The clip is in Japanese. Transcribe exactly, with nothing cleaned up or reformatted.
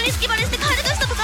に隙間にして帰るとした